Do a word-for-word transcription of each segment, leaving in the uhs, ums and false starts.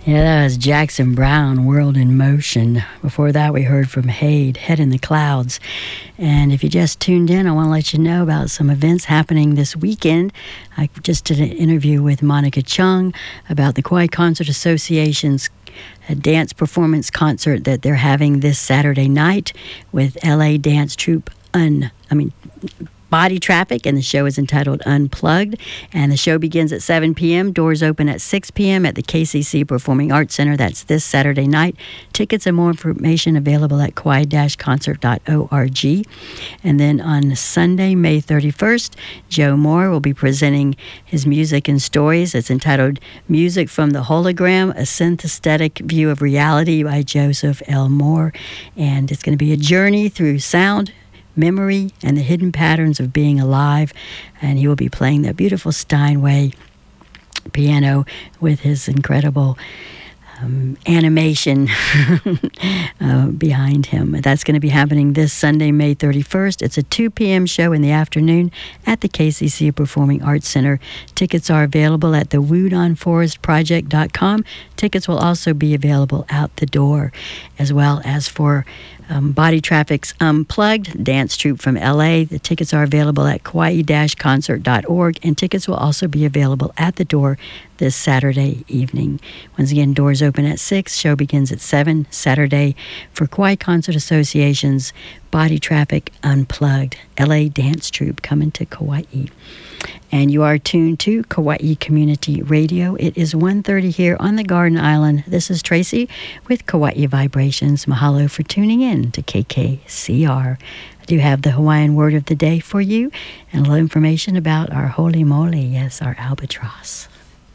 Yeah, that was Jackson Browne, World in Motion. Before that, we heard from Haid, Head in the Clouds. And if you just tuned in, I want to let you know about some events happening this weekend. I just did an interview with Monica Chung about the Kauai Concert Association's a dance performance concert that they're having this Saturday night with L A dance troupe Un... I mean... Body Traffic, and the show is entitled Unplugged. And the show begins at seven p.m. Doors open at six p.m. at the K C C Performing Arts Center. That's this Saturday night. Tickets and more information available at kauai dash concert dot org. And then on Sunday, May thirty-first, Joe Moore will be presenting his music and stories. It's entitled Music from the Hologram, A Synthetic View of Reality by Joseph L. Moore. And it's going to be a journey through sound, memory, and the hidden patterns of being alive. And he will be playing the beautiful Steinway piano with his incredible um, animation uh, behind him. That's going to be happening this Sunday, May thirty-first. It's a two p.m. show in the afternoon at the K C C Performing Arts Center. Tickets are available at the woodon forest project dot com. Tickets will also be available out the door, as well as for Um, Body Traffic's Unplugged, dance troupe from L A. The tickets are available at kauai dash concert dot org, and tickets will also be available at the door this Saturday evening. Once again, doors open at six. Show begins at seven Saturday for Kauai Concert Association's Body Traffic Unplugged, L A dance troupe coming to Kauai. And you are tuned to Kauai Community Radio. It is one thirty here on the Garden Island. This is Tracy with Kauai Vibrations. Mahalo for tuning in to K K C R. I do have the Hawaiian word of the day for you and a little information about our holy moly, yes, our albatross.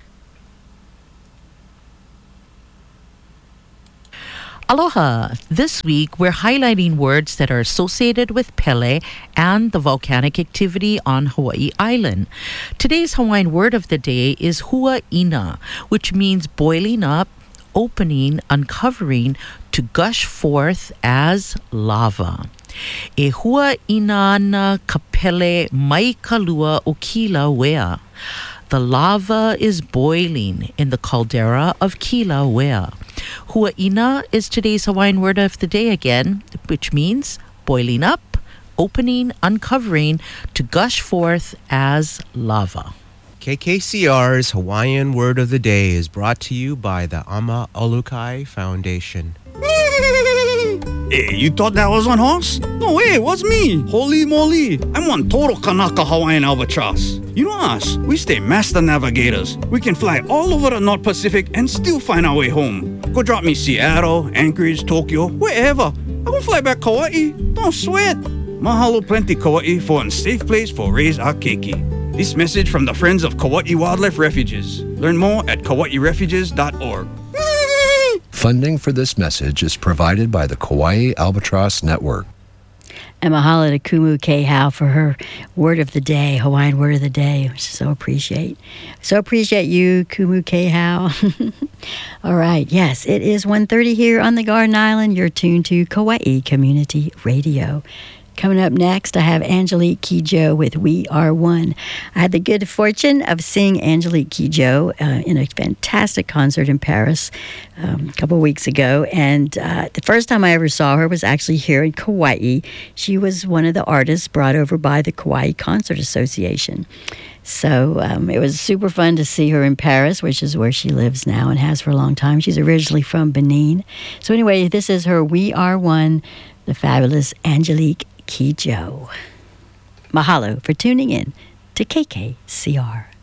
Aloha! This week, we're highlighting words that are associated with Pele and the volcanic activity on Hawaii Island. Today's Hawaiian word of the day is hua'ina, which means boiling up, opening, uncovering, to gush forth as lava. E hua'ina ana ka pele mai ka lua o Kila Wea. The lava is boiling in the caldera of Kila Wea. Hua'ina is today's Hawaiian word of the day again, which means boiling up, opening, uncovering, to gush forth as lava. K K C R's Hawaiian word of the day is brought to you by the Ama Olukai Foundation. Hey, you thought that was one horse? No way, it was me. Holy moly. I'm one total Kanaka Hawaiian albatross. You know us, we stay master navigators. We can fly all over the North Pacific and still find our way home. Go drop me Seattle, Anchorage, Tokyo, wherever. I will fly back Kauai. Don't sweat. Mahalo plenty Kauai for a safe place for raise our keiki. This message from the Friends of Kauai Wildlife Refuges. Learn more at kauai refuges dot org. Funding for this message is provided by the Kauai Albatross Network. And mahalo to Kumu Kehau for her word of the day, Hawaiian word of the day, which I so appreciate. So appreciate you, Kumu Kehau. All right, yes, it is one thirty here on the Garden Island. You're tuned to Kauai Community Radio. Coming up next, I have Angelique Kidjo with We Are One. I had the good fortune of seeing Angelique Kidjo uh, in a fantastic concert in Paris um, a couple of weeks ago. And uh, the first time I ever saw her was actually here in Kauai. She was one of the artists brought over by the Kauai Concert Association. So um, it was super fun to see her in Paris, which is where she lives now and has for a long time. She's originally from Benin. So anyway, this is her We Are One, the fabulous Angelique Kidjo. Mahalo for tuning in to K K C R.